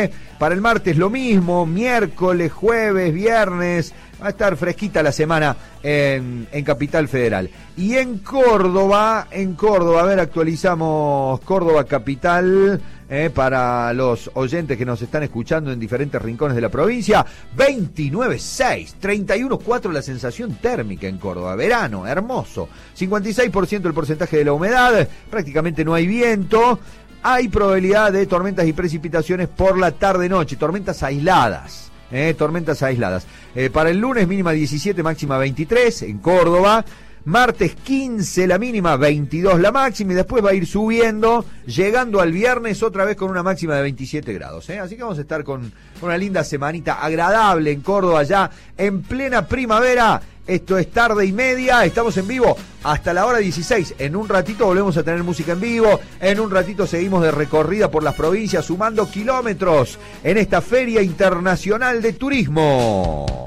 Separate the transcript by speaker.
Speaker 1: Para el martes lo mismo, miércoles, jueves, viernes, va a estar fresquita la semana en Capital Federal. Y en Córdoba, a ver, actualizamos Córdoba Capital, para los oyentes que nos están escuchando en diferentes rincones de la provincia, 29,6, 31,4 la sensación térmica en Córdoba, verano, hermoso, 56% el porcentaje de la humedad, prácticamente no hay viento, hay probabilidad de tormentas y precipitaciones por la tarde-noche, tormentas aisladas. Para el lunes mínima 17, máxima 23 en Córdoba. Martes 15 la mínima, 22 la máxima, y después va a ir subiendo, llegando al viernes otra vez con una máxima de 27 grados. Así que vamos a estar con una linda semanita agradable en Córdoba ya en plena primavera. Esto es Tarde y Media, estamos en vivo hasta la hora 16. En un ratito volvemos a tener música en vivo, en un ratito seguimos de recorrida por las provincias sumando kilómetros en esta Feria Internacional de Turismo.